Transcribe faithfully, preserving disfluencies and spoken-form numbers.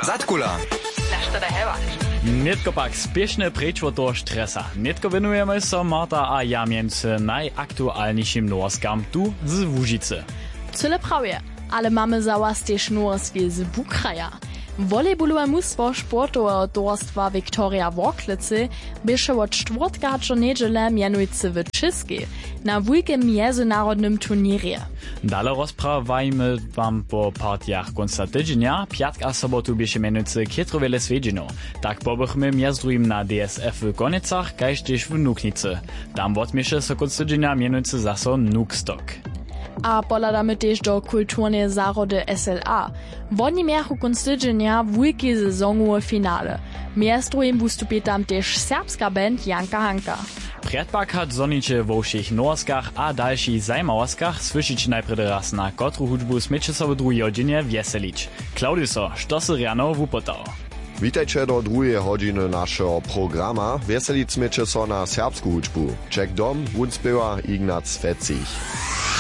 Zatkula. Na što da hevaš? Netko pak spiešne prečo toho stresa. Netko venujeme sa Marta a ja między najaktualniejszym nowoskam tu z Łużycy. Cyle prawie, ale mamy za was też nowosti z Bukraja. Volejbolowe mnóstwo sportowego towarstwa Viktoria Woklicy bysze od czwartka do niedziele mianujcy w Česky na wujkim międzynarodnym turnierze. Dalej rozprawajmy wam po partiach końca tygodnia. Piatk a sobotu bysze mianujcy Kietrowiele Swiedzino. Tak pobychmy między drugim na D S F w Konecach, kaž też w Nuknicy. Tam odmiesze so końca tygodnia mianujcy zaso Nukstok. A poladamy też do kulturnej zarody S L A. Wodni miachu konstydzenia wujki sezongowe finale. Między drugim wystupie tam też serbska band Janka Hanka. Predpak hat zoniče vo všich novoskach a dalších zajmavoskach slyšić najprv raz na kotru hudbu smyče so v druhej hodine veselić. Klaudiso, što si rano vupotał? Witajcie do drugiej godziny naszego programa. Weselić smyče so na serbsku hudbu. Czek dom, wun spiewa Ignác Fecich.